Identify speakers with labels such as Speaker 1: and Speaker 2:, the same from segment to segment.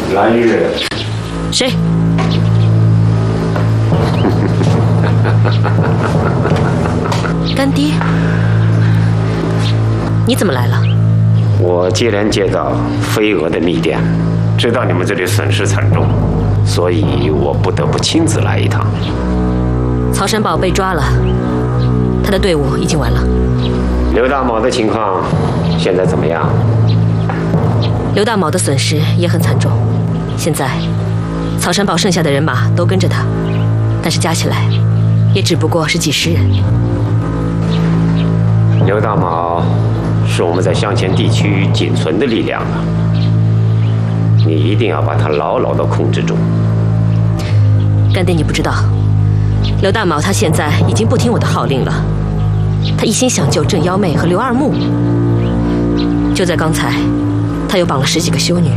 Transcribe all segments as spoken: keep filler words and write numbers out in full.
Speaker 1: 蓝玉。
Speaker 2: 谁？干爹，你怎么来了？
Speaker 1: 我接连接到飞蛾的密电，知道你们这里损失惨重，所以我不得不亲自来一趟。
Speaker 2: 曹山宝被抓了，他的队伍已经完了。
Speaker 1: 刘大卯的情况现在怎么样？
Speaker 2: 刘大卯的损失也很惨重，现在曹山宝剩下的人马都跟着他，但是加起来也只不过是几十人。
Speaker 1: 刘大卯是我们在向前地区仅存的力量啊，你一定要把他牢牢地控制住。
Speaker 2: 干爹，你不知道，刘大卯他现在已经不听我的号令了，他一心想救郑幺妹和刘二木。就在刚才，他又绑了十几个修女。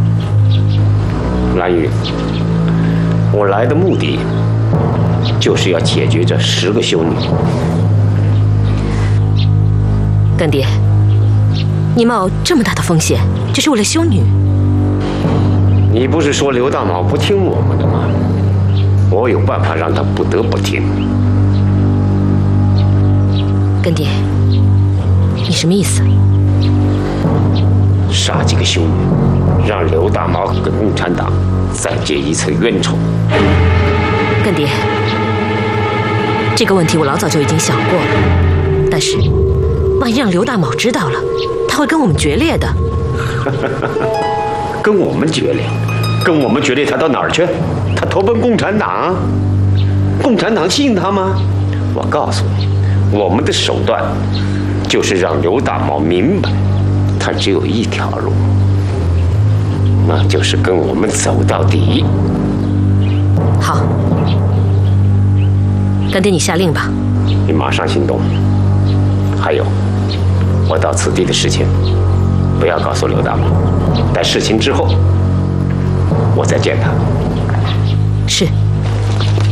Speaker 1: 蓝玉，我来的目的就是要解决这十个修女。
Speaker 2: 干爹，你冒这么大的风险，只是为了修女？
Speaker 1: 你不是说刘大卯不听我们的吗？我有办法让他不得不听。
Speaker 2: 干爹，你什么意思？
Speaker 1: 杀几个修女，让刘大卯跟共产党再结一次冤仇。
Speaker 2: 干爹，这个问题我老早就已经想过了，但是万一让刘大卯知道了，他会跟我们决裂的。
Speaker 1: 跟我们决裂？跟我们决裂，他到哪儿去？他投奔共产党？共产党信他吗？我告诉你，我们的手段就是让刘大卯明白，他只有一条路，那就是跟我们走到底。
Speaker 2: 好，干爹，你下令吧。
Speaker 1: 你马上行动。还有，我到此地的事情，不要告诉刘大卯。待事情之后，我再见他。
Speaker 2: 是。